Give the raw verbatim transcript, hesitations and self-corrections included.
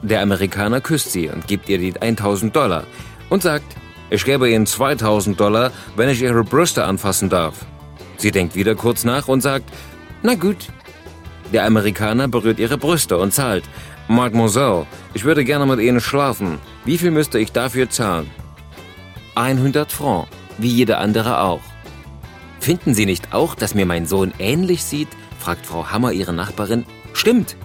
Der Amerikaner küsst sie und gibt ihr die tausend Dollar und sagt, ich gebe Ihnen zweitausend Dollar, wenn ich Ihre Brüste anfassen darf. Sie denkt wieder kurz nach und sagt, na gut. Der Amerikaner berührt ihre Brüste und zahlt. Mademoiselle, ich würde gerne mit Ihnen schlafen. Wie viel müsste ich dafür zahlen? hundert Francs, wie jeder andere auch. Finden Sie nicht auch, dass mir mein Sohn ähnlich sieht? Fragt Frau Hammer ihre Nachbarin. Stimmt,